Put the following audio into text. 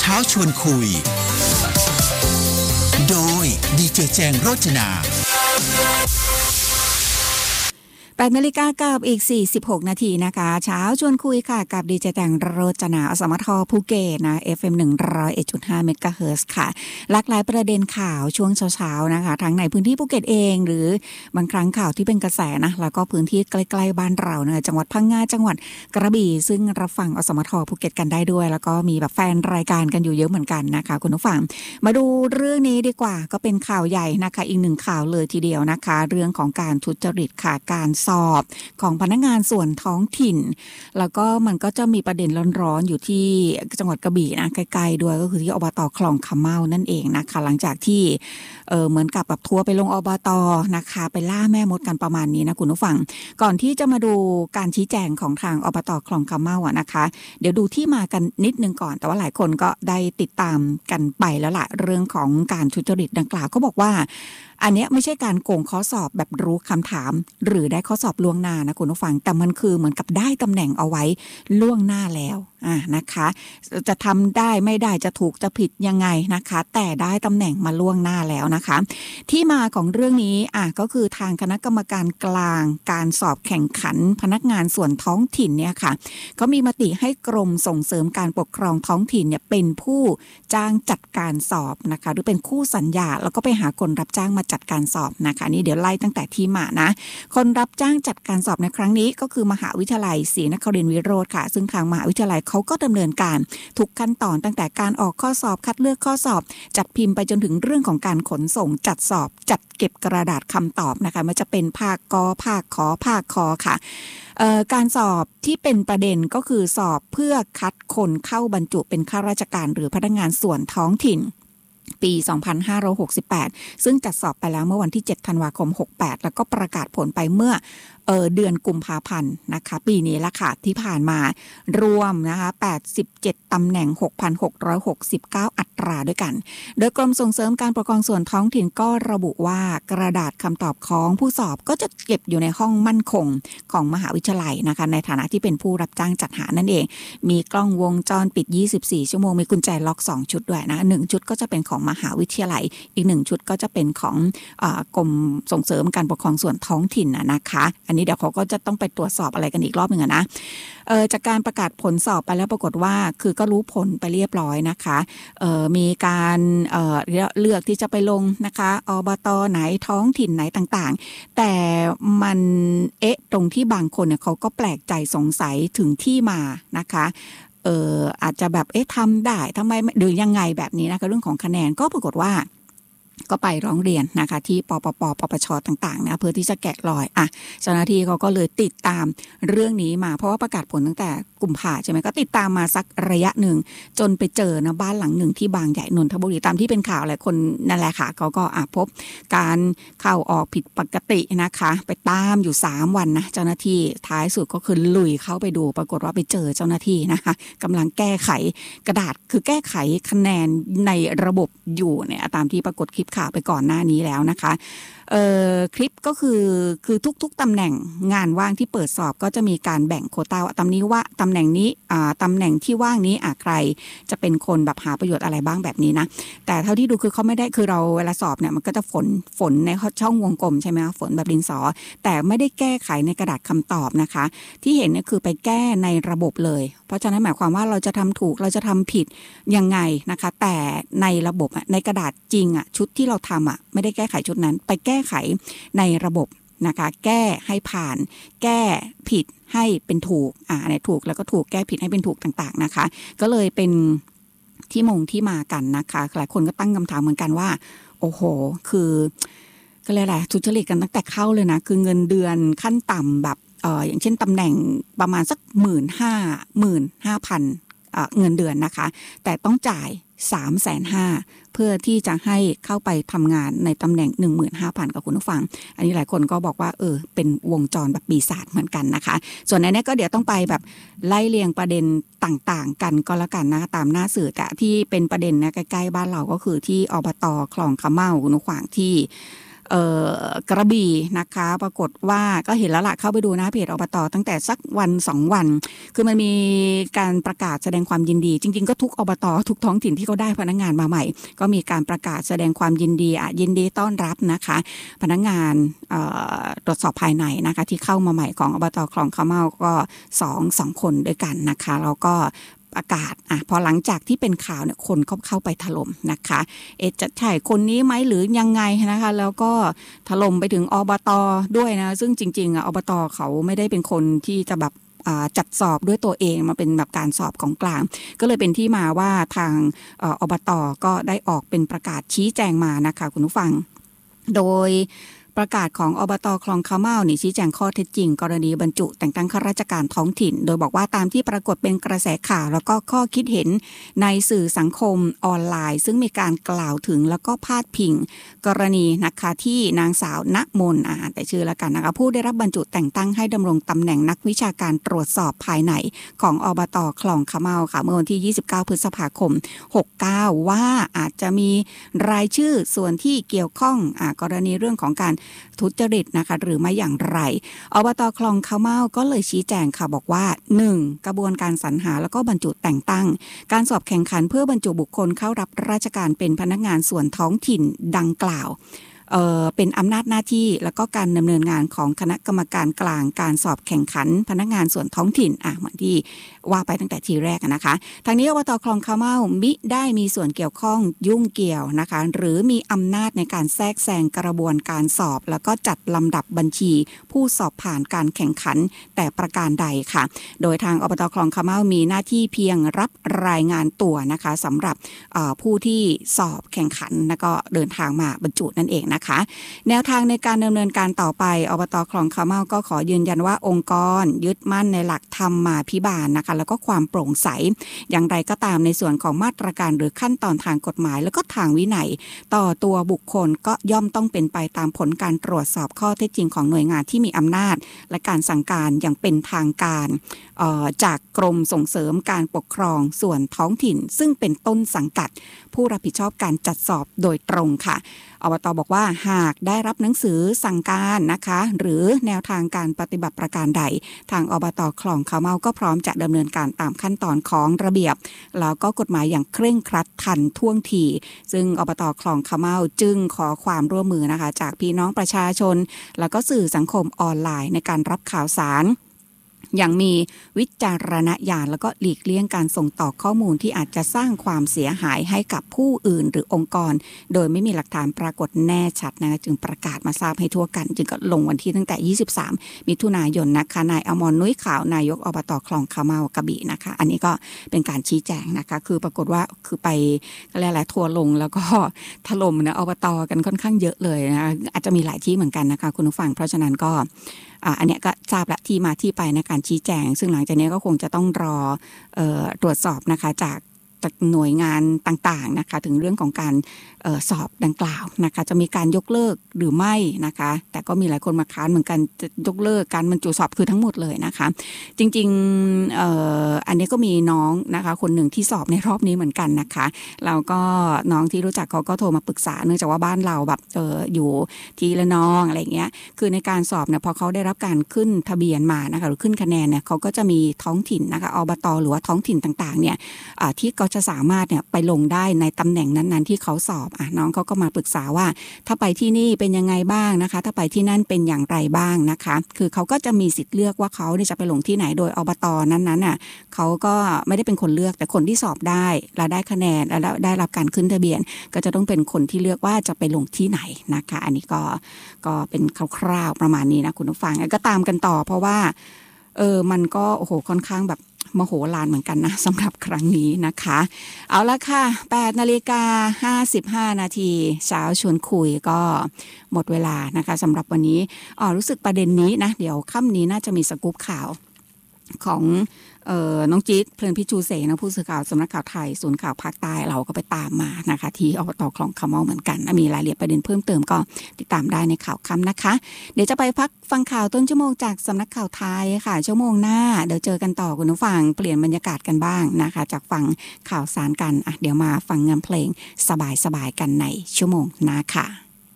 ช้าชวนคุยโดยดีเจแจงโรจนา 8 นาฬิกากับอีก46นาทีนะคะเช้าชวนคุยค่ะกับดีเจแตงโรจนาอสมทภูเก็ตนะ FM 101.5 เมกะเฮิรตซ์ค่ะหลากหลายประเด็นข่าวช่วงเช้าๆนะคะทั้งในพื้นที่ภูเก็ตเองหรือบางครั้งข่าวที่เป็นกระแสนะแล้วก็พื้นที่ใกล้ๆบ้านเรานะจังหวัดพังงาจังหวัดกระบี่ซึ่งรับฟังอสมทภูเก็ตกันได้ด้วยแล้วก็มีแบบแฟนรายการกันอยู่เยอะเหมือนกันนะคะคุณผู้ฟังมาดูเรื่องนี้ดีกว่าก็เป็นข่าวใหญ่นะคะอีกหนึ่งข่าวเลยทีเดียวนะคะเรื่องของการทุจริตค่ะการสอบของพนักงานส่วนท้องถิ่นแล้วก็มันก็จะมีประเด็นร้อนๆอยู่ที่จังหวัดกระบี่นะใกล้ๆด้วยก็คือที่อบต.คลองขะเมานั่นเองนะคะหลังจากที่เหมือนกับแบบทัวร์ไปลงอบต.นะคะไปล่าแม่มดกันประมาณนี้นะคุณผู้ฟังก่อนที่จะมาดูการชี้แจงของทางอบต.คลองขะเมาอ่ะนะคะเดี๋ยวดูที่มากันนิดนึงก่อนแต่ว่าหลายคนก็ได้ติดตามกันไปแล้วล่ะเรื่องของการทุจริตดังกล่าวเขาบอกว่าอันนี้ไม่ใช่การโกงข้อสอบแบบรู้คำถามหรือได้ข้อสอบล่วงหน้านะคุณผู้ฟังแต่มันคือเหมือนกับได้ตำแหน่งเอาไว้ล่วงหน้าแล้วนะคะจะทำได้ไม่ได้จะถูกจะผิดยังไงนะคะแต่ได้ตำแหน่งมาล่วงหน้าแล้วนะคะที่มาของเรื่องนี้ก็คือทางคณะกรรมการกลางการสอบแข่งขันพนักงานส่วนท้องถิ่นเนี่ยค่ะเขามีมติให้กรมส่งเสริมการปกครองท้องถิ่นเนี่ยเป็นผู้จ้างจัดการสอบนะคะหรือเป็นคู่สัญญาแล้วก็ไปหาคนรับจ้างมาจัดการสอบนะคะนี่เดี๋ยวไล่ตั้งแต่ที่มานะคนรับจ้างจัดการสอบในครั้งนี้ก็คือมหาวิทยาลัยศรีนครินทร์วิโรธค่ะซึ่งทางมหาวิทยาลัยเขาก็ดำเนินการทุกขั้นตอนตั้งแต่การออกข้อสอบคัดเลือกข้อสอบจัดพิมพ์ไปจนถึงเรื่องของการขนส่งจัดสอบจัดเก็บกระดาษคำตอบนะคะมันจะเป็นภาคกภาคขภาคคค่ะการสอบที่เป็นประเด็นก็คือสอบเพื่อคัดคนเข้าบรรจุเป็นข้าราชการหรือพนักงานส่วนท้องถิ่นปี 2568 ซึ่งจัดสอบไปแล้วเมื่อวันที่ 7 ธันวาคม 68 แล้วก็ประกาศผลไปเมื่อเดือนกุมภาพันธ์นะคะปีนี้ละค่ะที่ผ่านมารวมนะคะ87ตำแหน่ง 6,669 อัตราด้วยกันโดยกรมส่งเสริมการปกครองส่วนท้องถิ่นก็ระบุว่ากระดาษคำตอบของผู้สอบก็จะเก็บอยู่ในห้องมั่นคงของมหาวิทยาลัยนะคะในฐานะที่เป็นผู้รับจ้างจัดหานั่นเองมีกล้องวงจรปิด24ชั่วโมงมีกุญแจล็อก2ชุดด้วยนะ1ชุดก็จะเป็นของมหาวิทยาลัยอีก1ชุดก็จะเป็นของกรมส่งเสริมการปกครองส่วนท้องถิ่นนะคะอันนี้เดี๋ยวเขาก็จะต้องไปตรวจสอบอะไรกันอีกรอบหนึ่งนะจากการประกาศผลสอบไปแล้วปรากฏว่าคือก็รู้ผลไปเรียบร้อยนะคะมีการเลือกที่จะไปลงนะคะอบต.ไหนท้องถิ่นไหนต่างๆแต่มันตรงที่บางคนเนี่ยเขาก็แปลกใจสงสัยถึงที่มานะคะอาจจะแบบทำได้ทำไมหรือยังไงแบบนี้นะคะเรื่องของคะแนนก็ปรากฏว่าก็ไปร้องเรียนนะคะที่ปปชต่างๆนะเพื่อที่จะแกะรอยเจ้าหน้าที่เขาก็เลยติดตามเรื่องนี้มาเพราะว่าประกาศผลตั้งแต่กุมภาใช่ไหมก็ติดตามมาสักระยะหนึ่งจนไปเจอนะบ้านหลังหนึ่งที่บางใหญ่นนทบุรีตามที่เป็นข่าวหลายคนนั่นแหละค่ะเขาก็พบการเข้าออกผิดปกตินะคะไปตามอยู่3วันนะเจ้าหน้าที่ท้ายสุดก็คือลุยเข้าไปดูปรากฏว่าไปเจอเจ้าหน้าที่นะคะกำลังแก้ไขกระดาษคือแก้ไขคะแนนในระบบอยู่เนี่ยตามที่ปรากฏคลิปข่าวไปก่อนหน้านี้แล้วนะคะคลิปก็คือทุกๆตำแหน่งงานว่างที่เปิดสอบก็จะมีการแบ่งโควต้าว่าตำแหน่งนี้ตำแหน่งที่ว่างนี้ใครจะเป็นคนแบบหาประโยชน์อะไรบ้างแบบนี้นะแต่เท่าที่ดูคือเขาไม่ได้คือเราเวลาสอบเนี่ยมันก็จะฝนในช่องวงกลมใช่ไหมคะฝนแบบดินสอแต่ไม่ได้แก้ไขในกระดาษคำตอบนะคะที่เห็นเนี่ยคือไปแก้ในระบบเลยเพราะฉะนั้นหมายความว่าเราจะทำถูกเราจะทำผิดยังไงนะคะแต่ในระบบในกระดาษจริงชุดที่เราทำไม่ได้แก้ไขชุดนั้นไปแก้ไขในระบบนะคะแก้ให้ผ่านแก้ผิดให้เป็นถูกในถูกแล้วก็ถูกแก้ผิดให้เป็นถูกต่างๆนะคะก็เลยเป็นที่มากันนะคะหลายคนก็ตั้งคำถามเหมือนกันว่าโอ้โหคือก็เลยอะไรทุจริตกันตั้งแต่เข้าเลยนะคือเงินเดือนขั้นต่ำแบบอย่างเช่นตำแหน่งประมาณสัก15,000 เงินเดือนนะคะแต่ต้องจ่าย 350,000 เพื่อที่จะให้เข้าไปทำงานในตำแหน่ง 15,000 กับคุณผู้ฟังอันนี้หลายคนก็บอกว่าเป็นวงจรแบบปีศาจเหมือนกันนะคะส่วนในนี้ก็เดี๋ยวต้องไปแบบไล่เรียงประเด็นต่างๆกันก็แล้วกันนะตามหน้าสื่อแต่ที่เป็นประเด็นนะใกล้ๆบ้านเราก็คือที่อบต.คลองขะเมาคุณผู้ฟังที่กระบี่นะคะปรากฏว่าก็เห็นแล้วล่ะเข้าไปดูนะเพจอบต.ตั้งแต่สักวัน2วันคือมันมีการประกาศแสดงความยินดีจริงๆก็ทุกอบต.ทุกท้องถิ่นที่เขาได้พนักงานมาใหม่ก็มีการประกาศแสดงความยินดียินดีต้อนรับนะคะพนักงานตรวจสอบภายในนะคะที่เข้ามาใหม่ของอบต.คลองขะเมาก็2คนด้วยกันนะคะแล้วก็ประกาศพอหลังจากที่เป็นข่าวเนี่ยคนเข้าไปถล่มนะคะจะใช่คนนี้ไหมหรือยังไงนะคะแล้วก็ถล่มไปถึงอบต.ด้วยนะซึ่งจริงๆอบต.เขาไม่ได้เป็นคนที่จะแบบจัดสอบด้วยตัวเองมาเป็นแบบการสอบของกลางก็เลยเป็นที่มาว่าทางอบต.ก็ได้ออกเป็นประกาศชี้แจงมานะคะคุณผู้ฟังโดยประกาศของอบต.คลองขะเมานี่ชี้แจงข้อเท็จจริงกรณีบรรจุแต่งตั้งข้าราชการท้องถิ่นโดยบอกว่าตามที่ปรากฏเป็นกระแสข่าวแล้วก็ข้อคิดเห็นในสื่อสังคมออนไลน์ซึ่งมีการกล่าวถึงแล้วก็พาดพิงกรณีนะคะที่นางสาวณมนแต่ชื่อละกันนะคะผู้ได้รับบรรจุแต่งตั้งให้ดำรงตำแหน่งนักวิชาการตรวจสอบภายในของอบต.คลองขะเมาค่ะเมื่อวันที่29พฤษภาคม69ว่าอาจจะมีรายชื่อส่วนที่เกี่ยวข้องกรณีเรื่องของการทุจริตนะคะหรือไม่อย่างไรอบต.คลองขะเมาก็เลยชี้แจงค่ะบอกว่า 1. กระบวนการสรรหาแล้วก็บรรจุแต่งตั้งการสอบแข่งขันเพื่อบรรจุบุคคลเข้ารับราชการเป็นพนักงานส่วนท้องถิ่นดังกล่าวเป็นอำนาจหน้าที่แล้วก็การดำเนินงานของคณะกรรมการกลางการสอบแข่งขันพนักงานส่วนท้องถิ่นเหมือนที่ว่าไปตั้งแต่ทีแรกนะคะทางนี้อบต.คลองขะเมามิได้มีส่วนเกี่ยวข้องยุ่งเกี่ยวนะคะหรือมีอำนาจในการแทรกแซงกระบวนการสอบแล้วก็จัดลำดับบัญชีผู้สอบผ่านการแข่งขันแต่ประการใดค่ะโดยทางอบต.คลองขะเมามีหน้าที่เพียงรับรายงานตัวนะคะสำหรับผู้ที่สอบแข่งขันแล้วก็เดินทางมาบรรจุนั่นเองนะคะแนวทางในการดำเนินการต่อไปอบต.คลองขะเมาก็ขอยืนยันว่าองค์กรยึดมั่นในหลักธรรมาภิบาลนะคะแล้วก็ความโปร่งใสอย่างไรก็ตามในส่วนของมาตรการหรือขั้นตอนทางกฎหมายแล้วก็ทางวินัยต่อตัวบุคคลก็ย่อมต้องเป็นไปตามผลการตรวจสอบข้อเท็จจริงของหน่วยงานที่มีอำนาจและการสั่งการอย่างเป็นทางการจากกรมส่งเสริมการปกครองส่วนท้องถิ่นซึ่งเป็นต้นสังกัดผู้รับผิดชอบการจัดสอบโดยตรงค่ะอบต.บอกว่าหากได้รับหนังสือสั่งการนะคะหรือแนวทางการปฏิบัติประการใดทางอบต.คลองขะเมาก็พร้อมจะดำเนินการตามขั้นตอนของระเบียบแล้วก็กฎหมายอย่างเคร่งครัดทันท่วงทีซึ่งอบต.คลองขะเมาจึงขอความร่วมมือนะคะจากพี่น้องประชาชนแล้วก็สื่อสังคมออนไลน์ในการรับข่าวสารอย่างมีวิจารณญาณแล้วก็หลีกเลี่ยงการส่งต่อข้อมูลที่อาจจะสร้างความเสียหายให้กับผู้อื่นหรือองค์กรโดยไม่มีหลักฐานปรากฏแน่ชัดนะจึงประกาศมาทราบให้ทั่วกันจึงก็ลงวันที่ตั้งแต่23มิถุนายนนะคะนายอมรนุ้ยขาวนายกอบต.คลองขะเมากระบี่นะคะอันนี้ก็เป็นการชี้แจงนะคะคือปรากฏว่าคือไปอะไรทัวร์ลงแล้วก็ถล่มนะอบต.กันค่อนข้างเยอะเลยนะคะอาจจะมีหลายที่เหมือนกันนะคะคุณผู้ฟังเพราะฉะนั้นก็อันนี้ก็ทราบละที่มาที่ไปในการชี้แจงซึ่งหลังจากนี้ก็คงจะต้องรอตรวจสอบนะคะจากหน่วยงานต่างๆนะคะถึงเรื่องของการสอบดังกล่าวนะคะจะมีการยกเลิกหรือไม่นะคะแต่ก็มีหลายคนมาค้านเหมือนกันจะยกเลิกการบรรจุสอบคือทั้งหมดเลยนะคะจริงๆอันนี้ก็มีน้องนะคะคนหนึ่งที่สอบในรอบนี้เหมือนกันนะคะแล้วก็น้องที่รู้จักเขาก็โทรมาปรึกษาเนื่องจากว่าบ้านเราแบบอยู่ทีละน้องอะไรเงี้ยคือในการสอบเนี่ยพอเขาได้รับการขึ้นทะเบียนมานะคะหรือขึ้นคะแนนเนี่ยเขาก็จะมีท้องถิ่นนะคะอบต.หรือว่าท้องถิ่นต่างๆเนี่ยที่เขาจะสามารถเนี่ยไปลงได้ในตำแหน่งนั้นๆที่เขาสอบน้องเขาก็มาปรึกษาว่าถ้าไปที่นี่เป็นยังไงบ้างนะคะถ้าไปที่นั่นเป็นอย่างไรบ้างนะคะคือเขาก็จะมีสิทธิ์เลือกว่าเขาจะไปลงที่ไหนโดยอบต.นั้นๆน่ะเขาก็ไม่ได้เป็นคนเลือกแต่คนที่สอบได้และได้คะแนนและได้รับการขึ้นทะเบียนก็จะต้องเป็นคนที่เลือกว่าจะไปลงที่ไหนนะคะอันนี้ก็เป็นคร่าวๆประมาณนี้นะคุณผู้ฟังก็ตามกันต่อเพราะว่ามันก็โอ้โหค่อนข้างแบบมโหฬารเหมือนกันนะสำหรับครั้งนี้นะคะเอาละค่ะ 8:55 นาทีเช้าชวนคุยก็หมดเวลานะคะสำหรับวันนี้รู้สึกประเด็นนี้นะเดี๋ยวค่ำนี้น่าจะมีสกู๊ปข่าวของน้องจี๊ดเพลินพิจูเสนะผู้สื่อข่าวสำนักข่าวไทยศูนย์ข่าวภาคใต้เราก็ไปตามมานะคะที่อบต.คลองขะเมาเหมือนกันมีรายละเอียดประเด็นเพิ่มเติมก็ติดตามได้ในข่าวค่ำนะคะเดี๋ยวจะไปพักฟังข่าวต้นชั่วโมงจากสำนักข่าวไทยค่ะชั่วโมงหน้าเดี๋ยวเจอกันต่อคุณผู้ฟังเปลี่ยนบรรยากาศกันบ้างนะคะจากฟังข่าวสารกันเดี๋ยวมาฟังงานเพลงสบายๆกันในชั่วโมงหน้าค่ะ